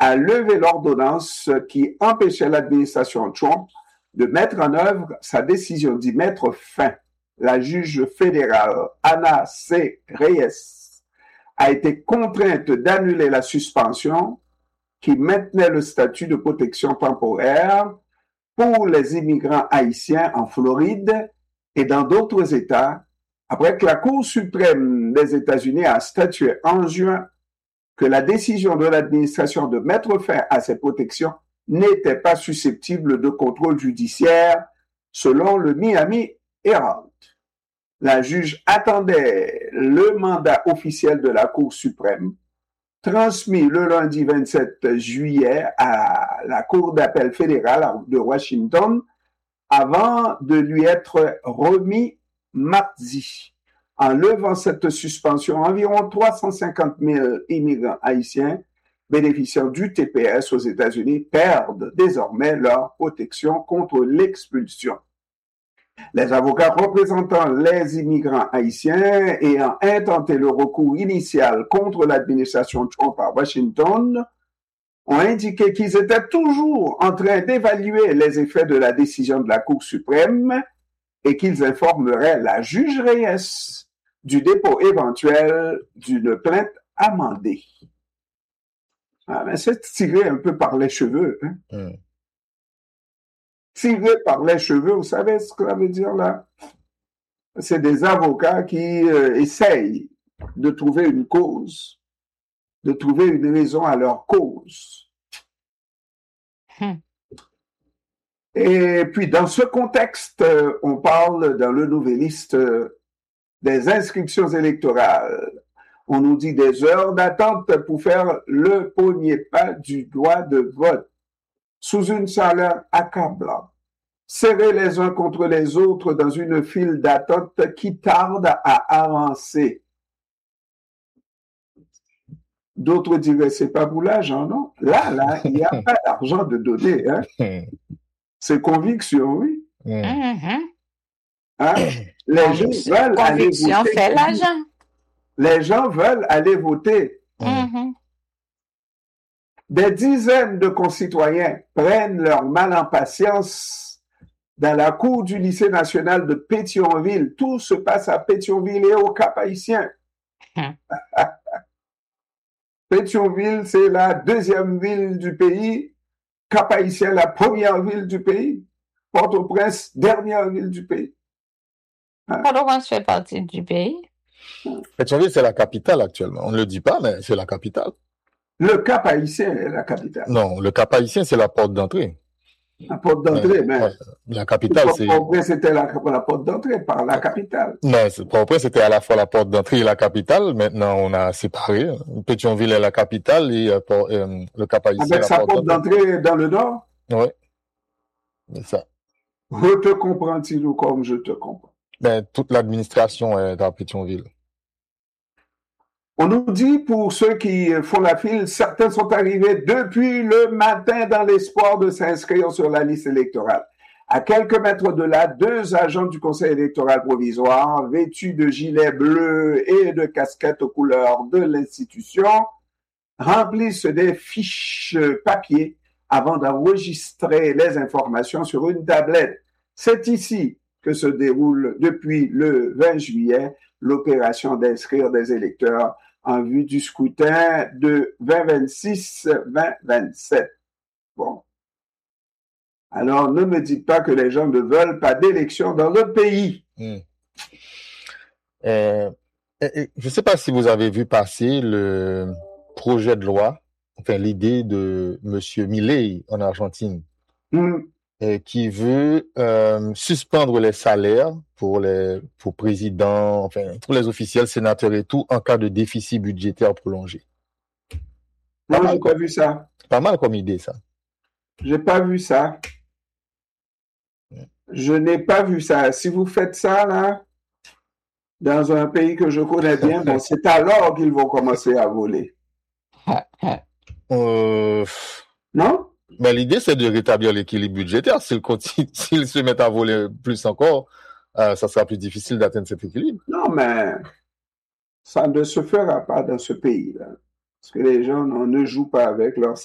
a levé l'ordonnance qui empêchait l'administration Trump de mettre en œuvre sa décision d'y mettre fin. La juge fédérale Ana C. Reyes a été contrainte d'annuler la suspension qui maintenait le statut de protection temporaire pour les immigrants haïtiens en Floride et dans d'autres États, après que la Cour suprême des États-Unis a statué en juin que la décision de l'administration de mettre fin à ces protections n'était pas susceptible de contrôle judiciaire, selon le Miami Herald. La juge attendait le mandat officiel de la Cour suprême, transmis le lundi 27 juillet à la Cour d'appel fédérale de Washington, avant de lui être remis mardi. En levant cette suspension, environ 350 000 immigrants haïtiens bénéficiant du TPS aux États-Unis perdent désormais leur protection contre l'expulsion. Les avocats représentant les immigrants haïtiens ayant intenté le recours initial contre l'administration Trump à Washington ont indiqué qu'ils étaient toujours en train d'évaluer les effets de la décision de la Cour suprême et qu'ils informeraient la juge Reyes du dépôt éventuel d'une plainte amendée. Ah, mais c'est tiré un peu par les cheveux. Hein? Tiré par les cheveux, vous savez ce que ça veut dire là? C'est des avocats qui essayent de trouver une cause, de trouver une raison à leur cause. Et puis, dans ce contexte, on parle dans le Nouvelliste des inscriptions électorales. On nous dit des heures d'attente pour faire le premier pas du droit de vote sous une chaleur accablante, serrés les uns contre les autres dans une file d'attente qui tarde à avancer. D'autres diraient, c'est pas pour l'argent, non? Là, il n'y a pas d'argent de donner. Hein? C'est conviction, oui. Hein? Les gens veulent aller voter. Fait l'argent. Les gens veulent aller voter. Des dizaines de concitoyens prennent leur mal en patience dans la cour du lycée national de Pétionville. Tout se passe à Pétionville et au Cap-Haïtien. Pétionville, c'est la deuxième ville du pays. Cap-Haïtien, la première ville du pays. Port-au-Prince, dernière ville du pays. Port-au-Prince fait partie du pays. Pétionville, c'est la capitale actuellement. On ne le dit pas, mais c'est la capitale. Le Cap-Haïtien est la capitale. Non, le Cap-Haïtien, c'est la porte d'entrée. La porte d'entrée, mais la capitale, c'est... Port-au-Prince, c'était la porte d'entrée par la capitale. Non, Port-au-Prince, c'était à la fois la porte d'entrée et la capitale. Maintenant, on a séparé. Pétionville est la capitale et le Cap-Haïtien avec sa porte d'entrée dans le nord? Oui, c'est ça. Je te comprends, Thilo, comme je te comprends. Ben, toute l'administration est à Pétionville. On nous dit, pour ceux qui font la file, certains sont arrivés depuis le matin dans l'espoir de s'inscrire sur la liste électorale. À quelques mètres de là, 2 agents du conseil électoral provisoire, vêtus de gilets bleus et de casquettes aux couleurs de l'institution, remplissent des fiches papier avant d'enregistrer les informations sur une tablette. C'est ici que se déroule depuis le 20 juillet l'opération d'inscrire des électeurs en vue du scrutin de 2026-2027. Bon. Alors, ne me dites pas que les gens ne veulent pas d'élection dans le pays. Je ne sais pas si vous avez vu passer le projet de loi, enfin l'idée de Monsieur Milei en Argentine, qui veut suspendre les salaires pour présidents, enfin pour les officiels, sénateurs et tout, en cas de déficit budgétaire prolongé. Non, j'ai pas vu ça. Pas mal comme idée, ça. J'ai pas vu ça. Je n'ai pas vu ça. Si vous faites ça, là, dans un pays que je connais bien, bon, c'est alors qu'ils vont commencer à voler. Non? Mais l'idée, c'est de rétablir l'équilibre budgétaire. S'ils se mettent à voler plus encore, ça sera plus difficile d'atteindre cet équilibre. Non, mais ça ne se fera pas dans ce pays-là. Parce que les gens ne jouent pas avec leur